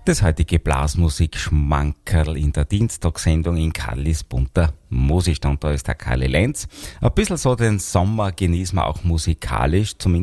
Das heutige Blasmusik-Schmankerl in der Dienstagssendung in Kallis bunter Musistand. Da ist der Kalli Lenz. Ein bisschen so den Sommer genießen wir auch musikalisch, zumindest